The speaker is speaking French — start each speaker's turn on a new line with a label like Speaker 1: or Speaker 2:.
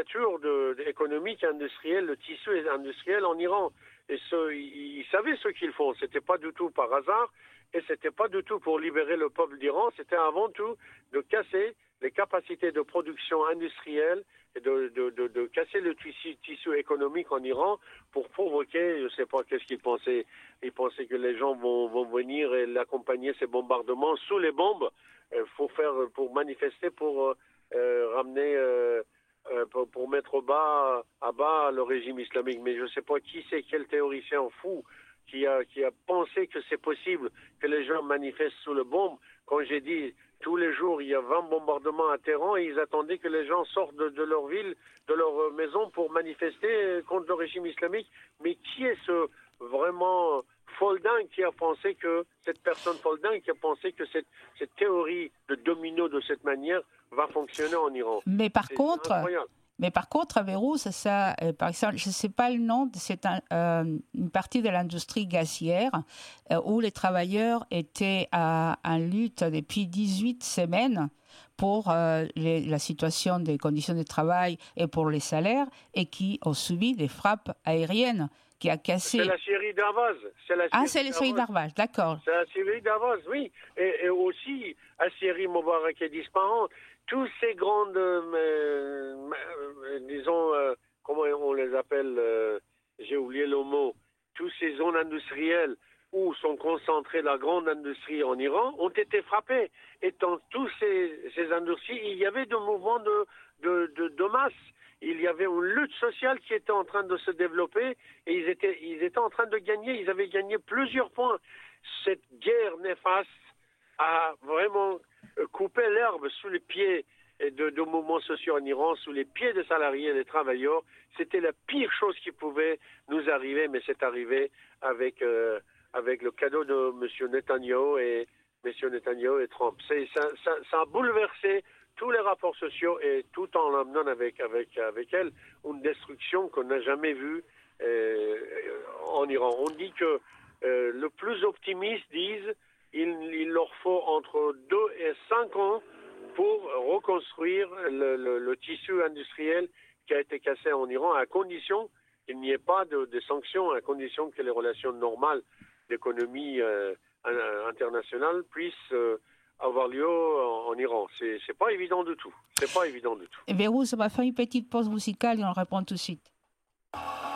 Speaker 1: l'ossature économique, industrielle, le tissu industriel en Iran. Et ils savaient ce qu'ils font. C'était pas du tout par hasard et c'était pas du tout pour libérer le peuple d'Iran. C'était avant tout de casser les capacités de production industrielle et de casser le tissu économique en Iran pour provoquer, je ne sais pas qu'est-ce qu'ils pensaient. Ils pensaient que les gens vont venir et l'accompagner ces bombardements sous les bombes pour manifester, pour ramener, pour mettre à bas le régime islamique. Mais je ne sais pas qui c'est, quel théoricien fou qui a pensé que c'est possible que les gens manifestent sous le bombe. Quand j'ai dit tous les jours, il y a 20 bombardements à Téhéran et ils attendaient que les gens sortent de leur ville, de leur maison pour manifester contre le régime islamique. Mais qui est ce vraiment folding qui a pensé que, cette personne folding qui a pensé que cette théorie de domino de cette manière va fonctionner en Iran?
Speaker 2: Mais par contre, Vérouz, par exemple, je ne sais pas le nom, c'est une partie de l'industrie gazière où les travailleurs étaient en lutte depuis 18 semaines pour la situation des conditions de travail et pour les salaires, et qui ont subi des frappes aériennes qui a cassé...
Speaker 1: C'est la Syrie d'Arvaz.
Speaker 2: C'est la Syrie d'Arvaz, d'accord.
Speaker 1: C'est la Syrie d'Arvaz, oui. Et aussi, la Syrie Moubarak est disparante. Tous ces grandes, disons, comment on les appelle, j'ai oublié le mot, tous ces zones industrielles où sont concentrées la grande industrie en Iran ont été frappées. Et dans toutes ces industries, il y avait des mouvements de masse. Il y avait une lutte sociale qui était en train de se développer et ils étaient en train de gagner. Ils avaient gagné plusieurs points. Cette guerre néfaste a vraiment coupé l'herbe sous les pieds de mouvements sociaux en Iran, sous les pieds des salariés et des travailleurs. C'était la pire chose qui pouvait nous arriver, mais c'est arrivé avec le cadeau de M. Netanyahu et Trump. Ça a bouleversé tous les rapports sociaux et tout en l'amenant avec elle une destruction qu'on n'a jamais vue en Iran. On dit que le plus optimiste disent il leur faut entre 2 et 5 ans pour reconstruire le tissu industriel qui a été cassé en Iran, à condition qu'il n'y ait pas de sanctions, à condition que les relations normales d'économie internationale puissent avoir lieu en Iran. C'est pas évident du tout. C'est pas évident du tout.
Speaker 2: Vérouz, on va faire une petite pause musicale et on répond tout de suite.